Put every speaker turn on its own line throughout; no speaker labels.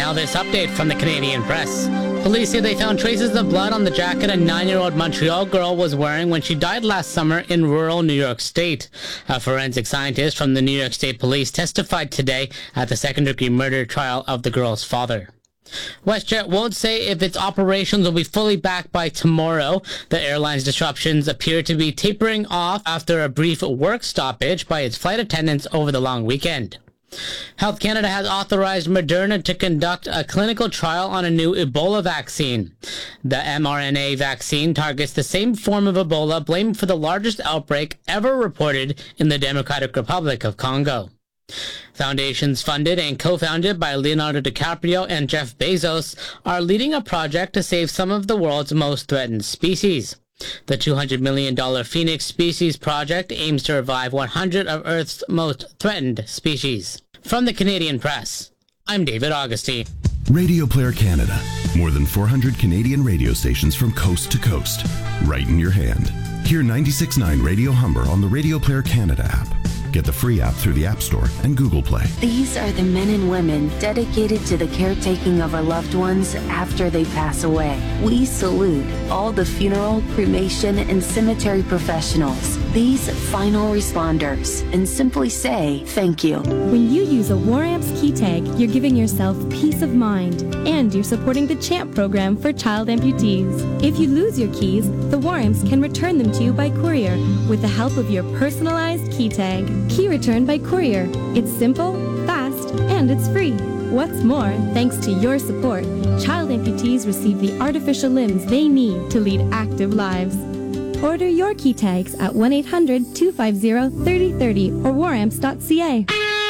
Now this update from the Canadian Press. Police say they found traces of blood on the jacket a 9-year-old Montreal girl was wearing when she died last summer in rural New York State. A forensic scientist from the New York State Police testified today at the second-degree murder trial of the girl's father. WestJet won't say if its operations will be fully back by tomorrow. The airline's disruptions appear to be tapering off after a brief work stoppage by its flight attendants over the long weekend. Health Canada has authorized Moderna to conduct a clinical trial on a new Ebola vaccine. The mRNA vaccine targets the same form of Ebola blamed for the largest outbreak ever reported in the Democratic Republic of Congo. Foundations funded and co-founded by Leonardo DiCaprio and Jeff Bezos are leading a project to save some of the world's most threatened species. The $200 million Phoenix Species Project aims to revive 100 of Earth's most threatened species. From the Canadian Press, I'm David Augusty.
Radio Player Canada. More than 400 Canadian radio stations from coast to coast. Right in your hand. Hear 96.9 Radio Humber on the Radio Player Canada app. Get the free app through the App Store and Google Play.
These are the men and women dedicated to the caretaking of our loved ones after they pass away. We salute all the funeral, cremation, and cemetery professionals, these final responders, and simply say thank you.
When you use a WarAmps key tag, you're giving yourself peace of mind, and you're supporting the CHAMP program for child amputees. If you lose your keys, the WarAmps can return them to you by courier with the help of your personalized key tag. Key return by courier. It's simple, fast, and it's free. What's more, thanks to your support, child amputees receive the artificial limbs they need to lead active lives. Order your key tags at 1-800-250-3030 or waramps.ca.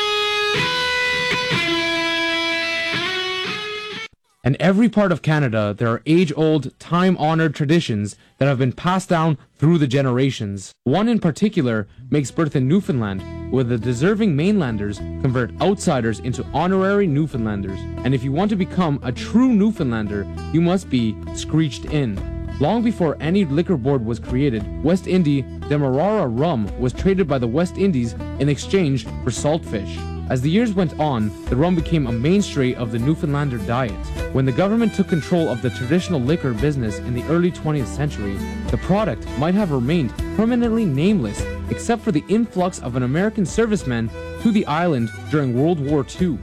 In every part of Canada, there are age-old, time-honored traditions that have been passed down through the generations. One in particular makes birth in Newfoundland, where the deserving mainlanders convert outsiders into honorary Newfoundlanders. And if you want to become a true Newfoundlander, you must be screeched in. Long before any liquor board was created, West Indie Demerara rum was traded by the West Indies in exchange for saltfish. As the years went on, the rum became a mainstay of the Newfoundlander diet. When the government took control of the traditional liquor business in the early 20th century, the product might have remained permanently nameless except for the influx of an American servicemen to the island during World War II.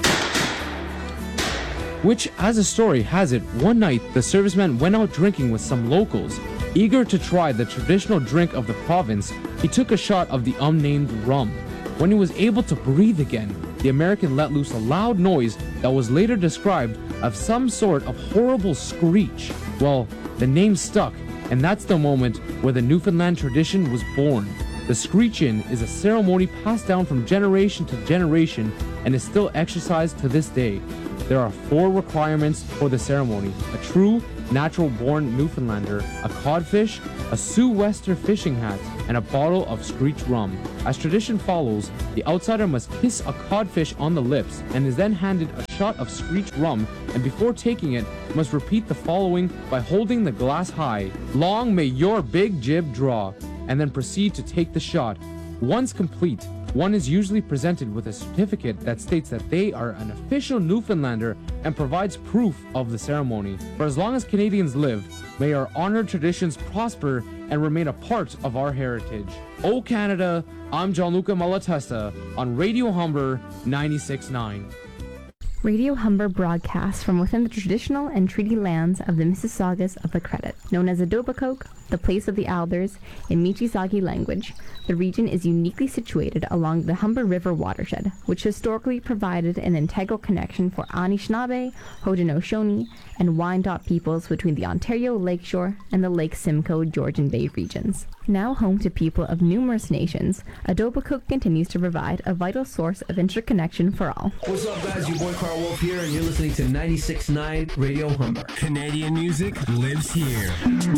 Which, as the story has it, one night the serviceman went out drinking with some locals. Eager to try the traditional drink of the province, he took a shot of the unnamed rum. When he was able to breathe again, the American let loose a loud noise that was later described as some sort of horrible screech. Well, the name stuck, and that's the moment where the Newfoundland tradition was born. The screech-in is a ceremony passed down from generation to generation and is still exercised to this day. There are 4 requirements for the ceremony: a true, natural-born Newfoundlander, a codfish, a sou'wester fishing hat, and a bottle of screech rum. As tradition follows, the outsider must kiss a codfish on the lips and is then handed a shot of screech rum, and before taking it, must repeat the following by holding the glass high: "Long may your big jib draw," and then proceed to take the shot. Once complete, one is usually presented with a certificate that states that they are an official Newfoundlander and provides proof of the ceremony. For as long as Canadians live, may our honored traditions prosper and remain a part of our heritage. O Canada, I'm Gianluca Malatesta on Radio Humber 96.9.
Radio Humber broadcasts from within the traditional and treaty lands of the Mississaugas of the Credit, known as Etobicoke, the place of the Alders, in Michizagi language. The region is uniquely situated along the Humber River watershed, which historically provided an integral connection for Anishinaabe, Haudenosaunee, and Wyandot peoples between the Ontario Lakeshore and the Lake Simcoe Georgian Bay regions. Now home to people of numerous nations, Etobicoke continues to provide a vital source of interconnection for all.
What's up, guys? Your boy Carl Wolf here, and you're listening to 96.9 Radio Humber.
Canadian music lives here.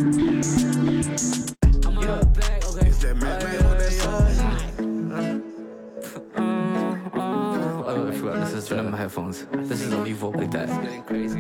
Is that Mac Man on that song?
Oh, I forgot this is one of my headphones. This is only vote like that.